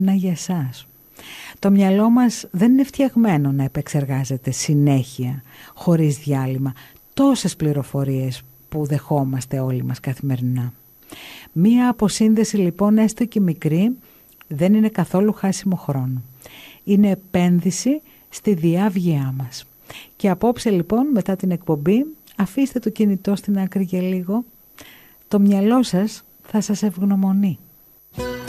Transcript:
για εσάς. Το μυαλό μας δεν είναι φτιαγμένο να επεξεργάζεται συνέχεια, χωρίς διάλειμμα, τόσες πληροφορίες που δεχόμαστε όλοι μας καθημερινά. Μία αποσύνδεση λοιπόν, έστω και μικρή, δεν είναι καθόλου χάσιμο χρόνο. Είναι επένδυση στη διάβγειά μας. Και απόψε λοιπόν, μετά την εκπομπή, αφήστε το κινητό στην άκρη για λίγο. Το μυαλό σας θα σας ευγνωμονεί.